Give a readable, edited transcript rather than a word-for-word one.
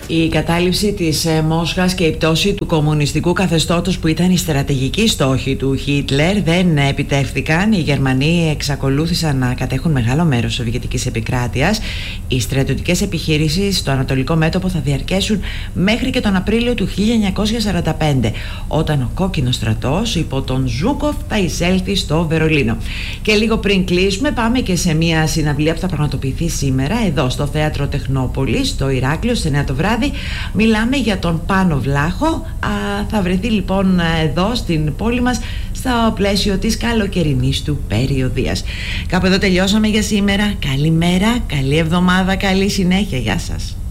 Η κατάληψη της Μόσχας και η πτώση του κομμουνιστικού καθεστώτος που ήταν η στρατηγική στόχη του Χίτλερ δεν επιτεύχθηκαν. Οι Γερμανοί εξακολούθησαν να κατέχουν μεγάλο μέρος της σοβιετικής επικράτειας. Οι στρατιωτικές επιχειρήσεις στο ανατολικό μέτωπο θα διαρκέσουν μέχρι και τον Απρίλιο του 1945, όταν ο κόκκινος στρατός υπό τον Ζούκοφ θα εισέλθει στο Βερολίνο. Και λίγο πριν κλείσουμε, πάμε και σε μια συναυλία που θα πραγματοποιηθεί σήμερα εδώ στο Θέατρο Τεχνόπολης, στο Ηράκλειο, στις 9 το βράδυ. Μιλάμε για τον Πάνο Βλάχο. Θα βρεθεί λοιπόν εδώ στην πόλη μας στο πλαίσιο της καλοκαιρινής του περιοδίας. Κάπου εδώ τελειώσαμε για σήμερα. Καλημέρα, καλή εβδομάδα, καλή συνέχεια. Γεια σας.